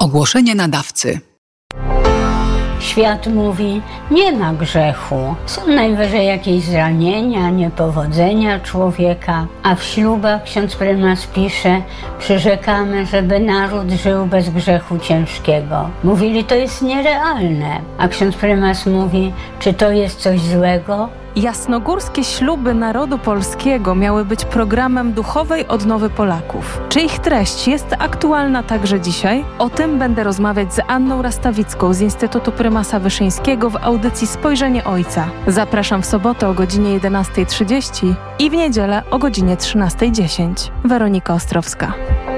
Ogłoszenie nadawcy. Świat mówi, nie ma grzechu. Są najwyżej jakieś zranienia, niepowodzenia człowieka, a w ślubach ksiądz prymas pisze, przyrzekamy, żeby naród żył bez grzechu ciężkiego. Mówili, to jest nierealne, a ksiądz prymas mówi, czy to jest coś złego? Jasnogórskie śluby narodu polskiego miały być programem duchowej odnowy Polaków. Czy ich treść jest aktualna także dzisiaj? O tym będę rozmawiać z Anną Rastawicką z Instytutu Prymasa Wyszyńskiego w audycji Spojrzenie Ojca. Zapraszam w sobotę o godzinie 11:30 i w niedzielę o godzinie 13:10. Weronika Ostrowska.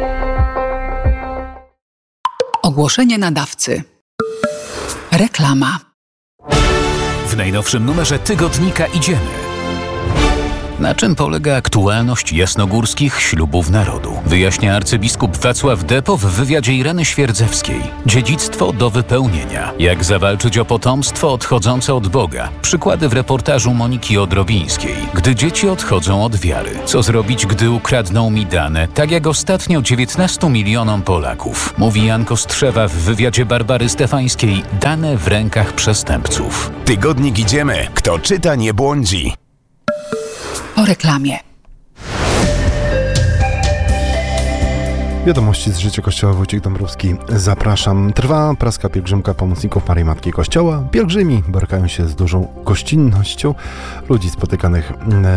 Ogłoszenie nadawcy. Reklama. W najnowszym numerze tygodnika Idziemy. Na czym polega aktualność jasnogórskich ślubów narodu? Wyjaśnia arcybiskup Wacław Depo w wywiadzie Ireny Świerdzewskiej. Dziedzictwo do wypełnienia. Jak zawalczyć o potomstwo odchodzące od Boga? Przykłady w reportażu Moniki Odrobińskiej. Gdy dzieci odchodzą od wiary. Co zrobić, gdy ukradną mi dane? Tak jak ostatnio 19 milionom Polaków. Mówi Jan Kostrzewa w wywiadzie Barbary Stefańskiej. Dane w rękach przestępców. Tygodnik Idziemy. Kto czyta, nie błądzi. Po reklamie. Wiadomości z życia Kościoła. Wojciech Dąbrowski. Zapraszam. Trwa praska pielgrzymka pomocników Maryi Matki Kościoła. Pielgrzymi borykają się z dużą gościnnością ludzi spotykanych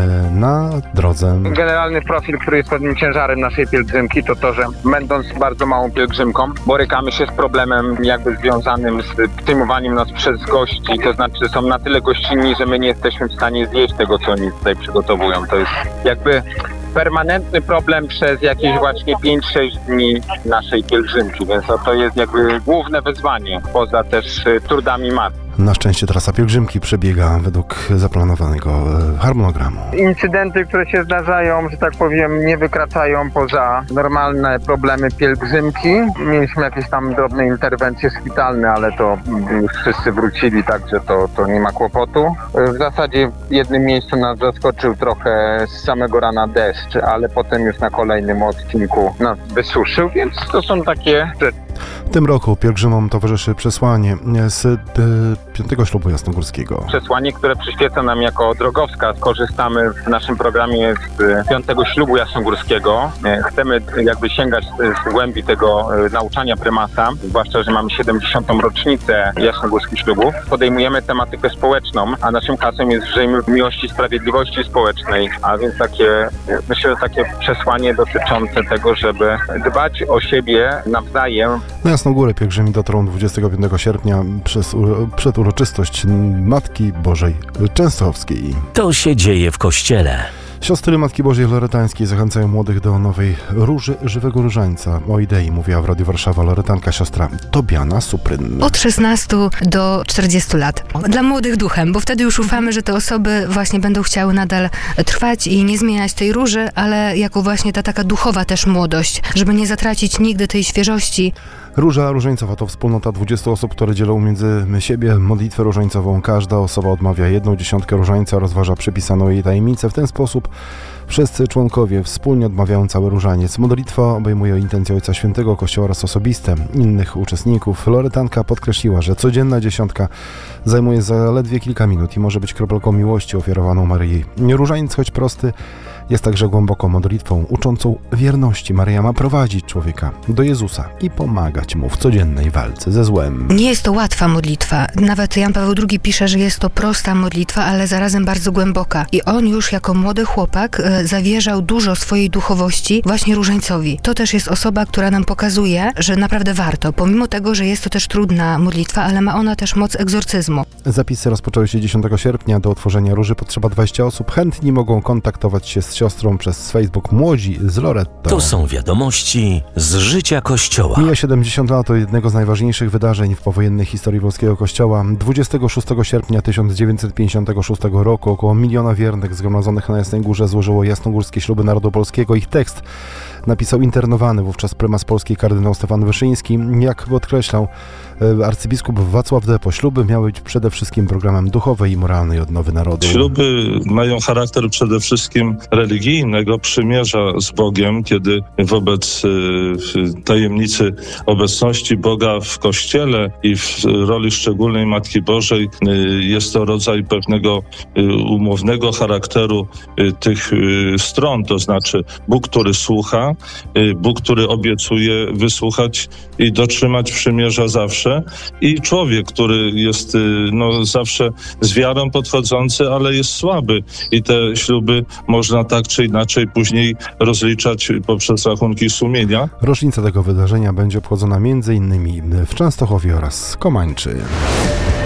na drodze. Generalny profil, który jest pewnym ciężarem naszej pielgrzymki, to to, że będąc bardzo małą pielgrzymką, borykamy się z problemem jakby związanym z przyjmowaniem nas przez gości. To znaczy są na tyle gościnni, że my nie jesteśmy w stanie zjeść tego, co oni tutaj przygotowują. To jest jakby permanentny problem przez jakieś właśnie 5-6 dni naszej pielgrzymki, więc to jest jakby główne wyzwanie, poza też trudami matki. Na szczęście trasa pielgrzymki przebiega według zaplanowanego harmonogramu. Incydenty, które się zdarzają, że tak powiem, nie wykraczają poza normalne problemy pielgrzymki. Mieliśmy jakieś tam drobne interwencje szpitalne, ale to już wszyscy wrócili, także to nie ma kłopotu. W zasadzie w jednym miejscu nas zaskoczył trochę z samego rana deszcz, ale potem już na kolejnym odcinku nas wysuszył, więc to są takie rzeczy. W tym roku pielgrzymom towarzyszy przesłanie z 5. ślubu jasnogórskiego. Przesłanie, które przyświeca nam jako drogowskaz. Korzystamy w naszym programie z 5. ślubu jasnogórskiego. Chcemy jakby sięgać z głębi tego nauczania prymasa, zwłaszcza, że mamy 70. rocznicę jasnogórskich ślubów. Podejmujemy tematykę społeczną, a naszym hasłem jest żyjmy w miłości, sprawiedliwości społecznej, a więc myślę, że takie przesłanie dotyczące tego, żeby dbać o siebie nawzajem. Na Jasną Górę pielgrzymi dotrą 25 sierpnia przed uroczystość Matki Bożej Częstochowskiej. To się dzieje w kościele. Siostry Matki Bożej Lorytańskiej zachęcają młodych do nowej róży żywego różańca. O idei mówiła w Radiu Warszawa lorytanka siostra Tobiana Supryn. Od 16 do 40 lat. Dla młodych duchem, bo wtedy już ufamy, że te osoby właśnie będą chciały nadal trwać i nie zmieniać tej róży, ale jako właśnie ta taka duchowa też młodość, żeby nie zatracić nigdy tej świeżości. Róża różańcowa to wspólnota 20 osób, które dzielą między siebie modlitwę różańcową. Każda osoba odmawia 1/10 różańca, rozważa przypisaną jej tajemnicę. W ten sposób wszyscy członkowie wspólnie odmawiają cały różaniec. Modlitwa obejmuje intencje Ojca Świętego, Kościoła oraz osobiste innych uczestników. Lorytanka podkreśliła, że codzienna dziesiątka zajmuje zaledwie kilka minut i może być kropelką miłości ofiarowaną Maryi. Różaniec, choć prosty, jest także głęboką modlitwą uczącą wierności. Maryja ma prowadzić człowieka do Jezusa i pomagać mu w codziennej walce ze złem. Nie jest to łatwa modlitwa. Nawet Jan Paweł II pisze, że jest to prosta modlitwa, ale zarazem bardzo głęboka. I on już jako młody chłopak zawierzał dużo swojej duchowości właśnie różańcowi. To też jest osoba, która nam pokazuje, że naprawdę warto. Pomimo tego, że jest to też trudna modlitwa, ale ma ona też moc egzorcyzmu. Zapisy rozpoczęły się 10 sierpnia. Do otworzenia róży potrzeba 20 osób. Chętni mogą kontaktować się z siostrą przez Facebook Młodzi z Loretto. To są wiadomości z życia Kościoła. Mija 70 lat od jednego z najważniejszych wydarzeń w powojennej historii polskiego Kościoła. 26 sierpnia 1956 roku około 1 miliona wiernych zgromadzonych na Jasnej Górze złożyło jasnogórskie śluby narodu polskiego. Ich tekst napisał internowany wówczas prymas Polski kardynał Stefan Wyszyński. Jak podkreślał arcybiskup Wacław Depo, śluby miały być przede wszystkim programem duchowej i moralnej odnowy narodu. Śluby mają charakter przede wszystkim religijnego przymierza z Bogiem, kiedy wobec tajemnicy obecności Boga w Kościele i w roli szczególnej Matki Bożej jest to rodzaj pewnego umownego charakteru tych stron, to znaczy Bóg, który słucha, Bóg, który obiecuje wysłuchać i dotrzymać przymierza zawsze, i człowiek, który jest zawsze z wiarą podchodzący, ale jest słaby, i te śluby można tak czy inaczej później rozliczać poprzez rachunki sumienia. Rocznica tego wydarzenia będzie obchodzona m.in. w Częstochowie oraz Komańczy.